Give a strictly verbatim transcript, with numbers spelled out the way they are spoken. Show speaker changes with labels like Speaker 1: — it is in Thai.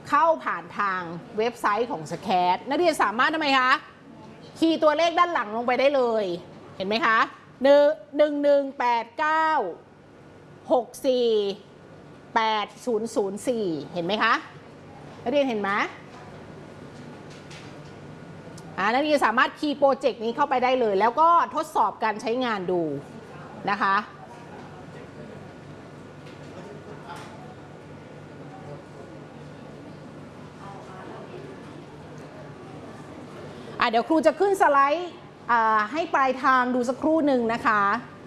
Speaker 1: เข้าผ่านทางเว็บไซต์ของสแคทนักเรียนสามารถทำไมคะคีย์ตัวเลขด้านหลังลงไปได้เลยเห็นไหมคะหนึ่งหนึ่งหนึ่งแปดเก้าหกสี่แปดศูนย์ศูนย์สี่เห็นไหมคะนักเรียนเห็นไหมนักเรียนสามารถคีย์โปรเจกต์นี้เข้าไปได้เลยแล้วก็ทดสอบการใช้งานดูนะคะเดี๋ยวครูจะขึ้นสไลด์ให้ปลายทางดูสักครู่หนึ่งนะคะ